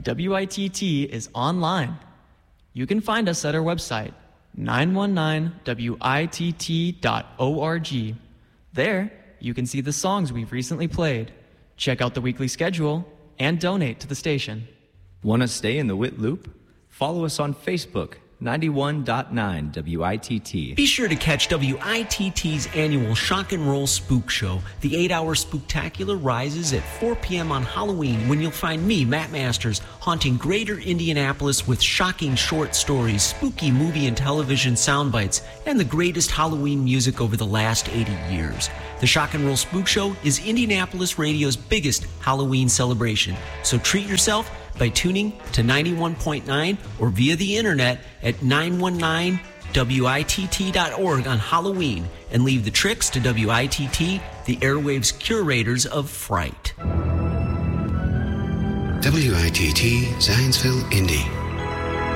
WITT is online. You can find us at our website, 919witt.org. There, you can see the songs we've recently played, check out the weekly schedule, and donate to the station. Want to stay in the WIT loop? Follow us on Facebook, 91.9 WITT. Be sure to catch WITT's annual Shock and Roll Spook Show. The 8-hour spooktacular rises at 4 p.m. on Halloween, when you'll find me, Matt Masters, haunting greater Indianapolis with shocking short stories, spooky movie and television sound bites, and the greatest Halloween music over the last 80 years. The Shock and Roll Spook Show is Indianapolis radio's biggest Halloween celebration. So treat yourself by tuning to 91.9 or via the internet at 919witt.org on Halloween, and leave the tricks to WITT, the airwaves curators of fright. WITT Zionsville, Indy.